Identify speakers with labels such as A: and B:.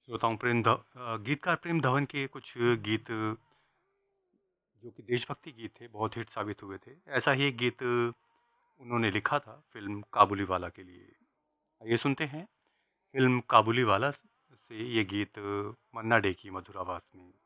A: श्रोताओं गीतकार प्रेम धवन के कुछ गीत जो कि देशभक्ति गीत थे बहुत हिट साबित हुए थे। ऐसा ही एक गीत उन्होंने लिखा था फिल्म काबुली वाला के लिए। ये सुनते हैं फिल्म काबुली वाला से ये गीत मन्ना डे की मधुर आवाज़ में।